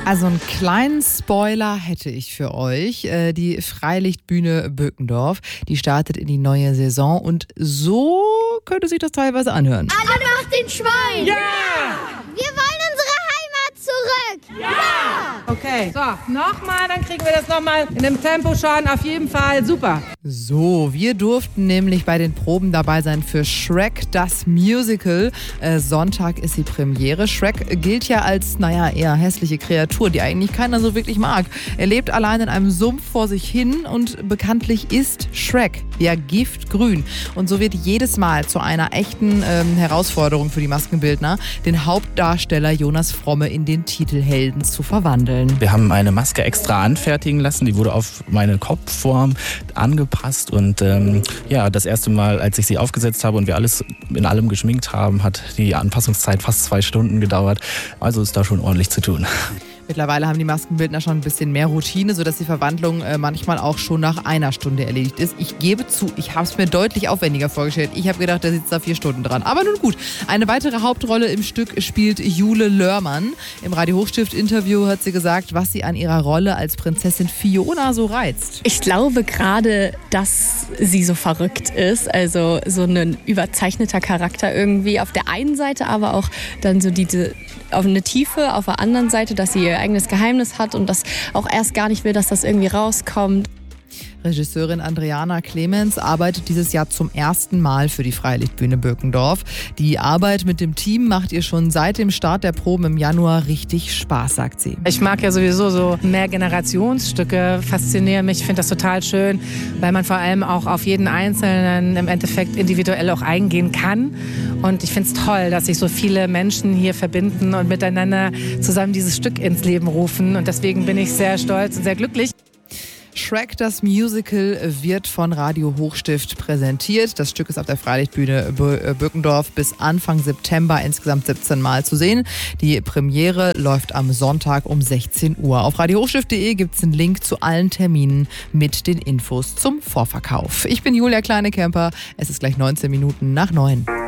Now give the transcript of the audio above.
Also einen kleinen Spoiler hätte ich für euch. Die Freilichtbühne Böckendorf, die startet in die neue Saison und so könnte sich das teilweise anhören. Alle macht den Schwein! Ja! Wir wollen unsere Heimat zurück! Ja! Okay, so, nochmal, dann kriegen wir das nochmal in dem Tempo schon, auf jeden Fall super. So, wir durften nämlich bei den Proben dabei sein für Shrek, das Musical. Sonntag ist die Premiere. Shrek gilt ja als, eher hässliche Kreatur, die eigentlich keiner so wirklich mag. Er lebt allein in einem Sumpf vor sich hin und bekanntlich ist Shrek ja giftgrün. Und so wird jedes Mal zu einer echten Herausforderung für die Maskenbildner, den Hauptdarsteller Jonas Fromme in den Titelhelden zu verwandeln. Wir haben eine Maske extra anfertigen lassen, die wurde auf meine Kopfform angepasst und das erste Mal, als ich sie aufgesetzt habe und wir alles in allem geschminkt haben, hat die Anpassungszeit fast 2 Stunden gedauert. Also ist da schon ordentlich zu tun. Mittlerweile haben die Maskenbildner schon ein bisschen mehr Routine, sodass die Verwandlung manchmal auch schon nach 1 Stunde erledigt ist. Ich gebe zu, ich habe es mir deutlich aufwendiger vorgestellt. Ich habe gedacht, der sitzt da 4 Stunden dran. Aber nun gut, eine weitere Hauptrolle im Stück spielt Jule Lörmann. Im Radio Hochstift-Interview hat sie gesagt, was sie an ihrer Rolle als Prinzessin Fiona so reizt. Ich glaube gerade, dass sie so verrückt ist. Also so ein überzeichneter Charakter irgendwie auf der einen Seite, aber auch dann so diese auf eine Tiefe auf der anderen Seite, dass sie ihr eigenes Geheimnis hat und das auch erst gar nicht will, dass das irgendwie rauskommt. Regisseurin Adriana Clemens arbeitet dieses Jahr zum ersten Mal für die Freilichtbühne Böckendorf. Die Arbeit mit dem Team macht ihr schon seit dem Start der Proben im Januar richtig Spaß, sagt sie. Ich mag ja sowieso so Mehrgenerationsstücke, faszinieren mich, finde das total schön, weil man vor allem auch auf jeden Einzelnen im Endeffekt individuell auch eingehen kann. Und ich finde es toll, dass sich so viele Menschen hier verbinden und miteinander zusammen dieses Stück ins Leben rufen. Und deswegen bin ich sehr stolz und sehr glücklich. Shrek, das Musical, wird von Radio Hochstift präsentiert. Das Stück ist auf der Freilichtbühne Böckendorf bis Anfang September insgesamt 17 Mal zu sehen. Die Premiere läuft am Sonntag um 16 Uhr. Auf radiohochstift.de gibt es einen Link zu allen Terminen mit den Infos zum Vorverkauf. Ich bin Julia Kleinekemper. Es ist gleich 19 Minuten nach 9.